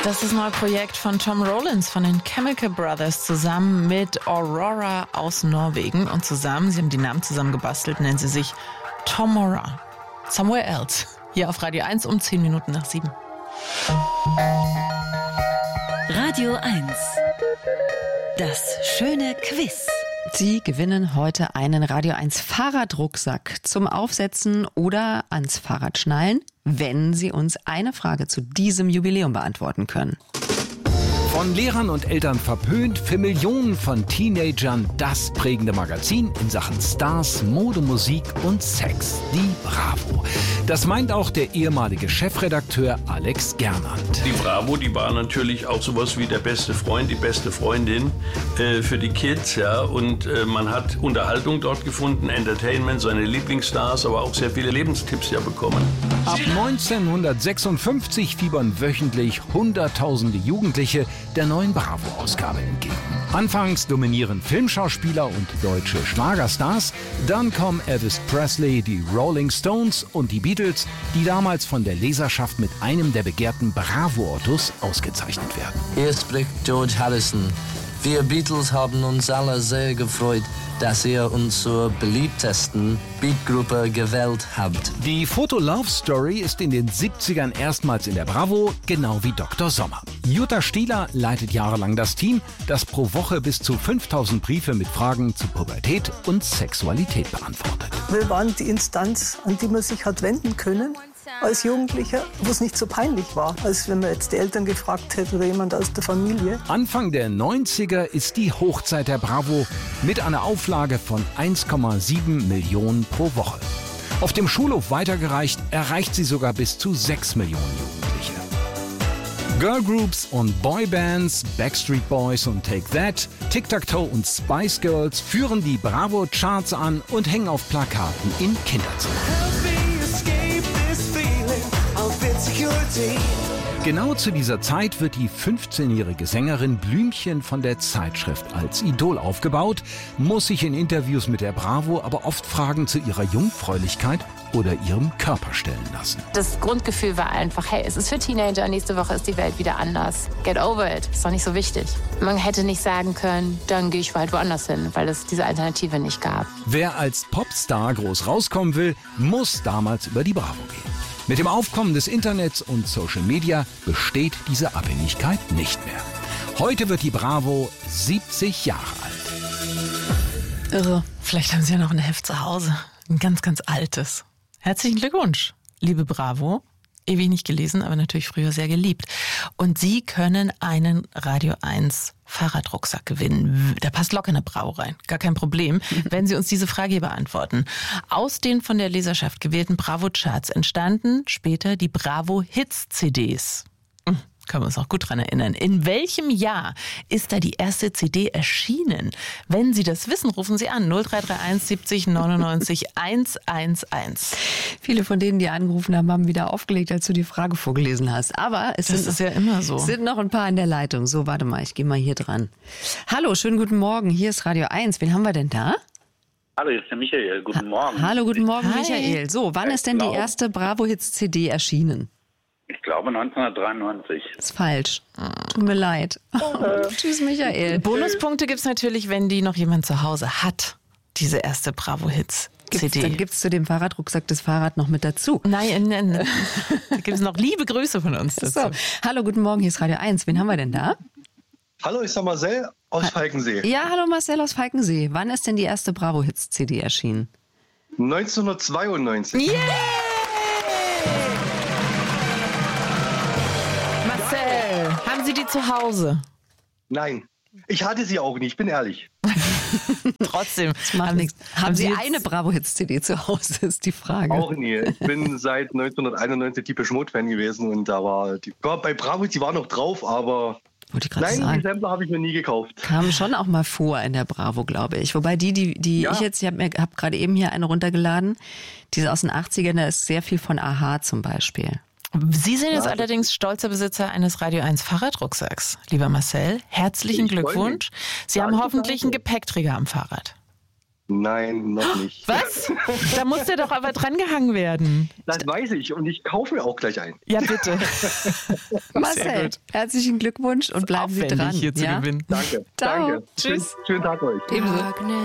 Das ist ein neues Projekt von Tom Rollins von den Chemical Brothers zusammen mit Aurora aus Norwegen. Und zusammen, sie haben die Namen zusammen gebastelt, nennen sie sich Tomorrow. Somewhere Else. Hier auf Radio 1 um 10 Minuten nach 7. Radio 1. Das schöne Quiz. Sie gewinnen heute einen Radio 1 Fahrradrucksack zum Aufsetzen oder ans Fahrrad schnallen, wenn Sie uns eine Frage zu diesem Jubiläum beantworten können. Von Lehrern und Eltern verpönt, für Millionen von Teenagern das prägende Magazin in Sachen Stars, Mode, Musik und Sex, die Bravo. Das meint auch der ehemalige Chefredakteur Alex Gernand. Die Bravo, die war natürlich auch sowas wie der beste Freund, die beste Freundin für die Kids. Ja. Und man hat Unterhaltung dort gefunden, Entertainment, seine Lieblingsstars, aber auch sehr viele Lebenstipps ja bekommen. Ab 1956 fiebern wöchentlich Hunderttausende Jugendliche der neuen Bravo-Ausgabe entgegen. Anfangs dominieren Filmschauspieler und deutsche Schlagerstars, dann kommen Elvis Presley, die Rolling Stones und die Beatles, die damals von der Leserschaft mit einem der begehrten Bravo-Ottos ausgezeichnet werden. Hier spricht George Harrison. Wir Beatles haben uns alle sehr gefreut, dass ihr uns zur beliebtesten Beatgruppe gewählt habt. Die Foto-Love-Story ist in den 70ern erstmals in der Bravo, genau wie Dr. Sommer. Jutta Stieler leitet jahrelang das Team, das pro Woche bis zu 5000 Briefe mit Fragen zu Pubertät und Sexualität beantwortet. Wir waren die Instanz, an die man sich hat wenden können als Jugendlicher, wo es nicht so peinlich war, als wenn man jetzt die Eltern gefragt hätte oder jemand aus der Familie. Anfang der 90er ist die Hochzeit der Bravo mit einer Auflage von 1,7 Millionen pro Woche. Auf dem Schulhof weitergereicht, erreicht sie sogar bis zu 6 Millionen Jugendliche. Girlgroups und Boybands, Backstreet Boys und Take That, Tic-Tac-Toe und Spice Girls führen die Bravo-Charts an und hängen auf Plakaten in Kinderzimmern. Genau zu dieser Zeit wird die 15-jährige Sängerin Blümchen von der Zeitschrift als Idol aufgebaut, muss sich in Interviews mit der Bravo aber oft Fragen zu ihrer Jungfräulichkeit oder ihrem Körper stellen lassen. Das Grundgefühl war einfach, hey, es ist für Teenager, nächste Woche ist die Welt wieder anders. Get over it, ist doch nicht so wichtig. Man hätte nicht sagen können, dann gehe ich halt woanders hin, weil es diese Alternative nicht gab. Wer als Popstar groß rauskommen will, muss damals über die Bravo gehen. Mit dem Aufkommen des Internets und Social Media besteht diese Abhängigkeit nicht mehr. Heute wird die Bravo 70 Jahre alt. Irre. Vielleicht haben Sie ja noch ein Heft zu Hause. Ein ganz, ganz altes. Herzlichen Glückwunsch, liebe Bravo. Ewig nicht gelesen, aber natürlich früher sehr geliebt. Und Sie können einen Radio 1 Fahrradrucksack gewinnen. Da passt locker eine Bravo rein. Gar kein Problem, wenn Sie uns diese Frage hier beantworten. Aus den von der Leserschaft gewählten Bravo-Charts entstanden später die Bravo-Hits-CDs. Können wir uns auch gut dran erinnern. In welchem Jahr ist da die erste CD erschienen? Wenn Sie das wissen, rufen Sie an 0331 70 99 111. Viele von denen, die angerufen haben, haben wieder aufgelegt, als du die Frage vorgelesen hast. Aber es ist ja immer so. Sind noch ein paar in der Leitung. So, warte mal, ich gehe mal hier dran. Hallo, schönen guten Morgen. Hier ist Radio 1. Wen haben wir denn da? Hallo, hier ist der Michael. Guten Morgen. Hallo, guten Morgen, Hi. Michael. So, wann ist denn die erste Bravo-Hits-CD erschienen? Ich glaube 1993. Ist falsch. Tut mir leid. Tschüss, Michael. Bonuspunkte gibt's natürlich, wenn die noch jemand zu Hause hat. Diese erste Bravo-Hits-CD. Dann gibt's zu dem Fahrradrucksack das Fahrrad noch mit dazu. Nein. Da gibt's noch liebe Grüße von uns dazu. So. Hallo, guten Morgen, hier ist Radio 1. Wen haben wir denn da? Hallo, ich bin Marcel aus Falkensee. Ja, hallo Marcel aus Falkensee. Wann ist denn die erste Bravo-Hits-CD erschienen? 1992. Yeah! Marcel, haben Sie die zu Hause? Nein, ich hatte sie auch nicht, ich bin ehrlich. Trotzdem. Das macht nichts. Haben Sie eine Bravo-Hits-CD zu Hause, ist die Frage. Auch nie. Ich bin seit 1991 Depeche Mode-Fan gewesen und da war bei Bravo, die war noch drauf, aber nein, die Sampler habe ich mir nie gekauft. Kamen schon auch mal vor in der Bravo, glaube ich. Wobei ich habe gerade eben hier eine runtergeladen, diese aus den 80ern, da ist sehr viel von Aha zum Beispiel. Sie sind jetzt allerdings stolzer Besitzer eines Radio 1 Fahrradrucksacks, lieber Marcel. Herzlichen Glückwunsch. Sie haben hoffentlich einen Gepäckträger am Fahrrad. Nein, noch nicht. Was? Da muss der doch aber dran gehangen werden. Das weiß ich und ich kaufe mir auch gleich ein. Ja, bitte. Marcel, herzlichen Glückwunsch und bleiben Sie dran. Hier zu gewinnen. Danke. Ciao. Danke. Tschüss. Schönen Tag euch. Ebenso.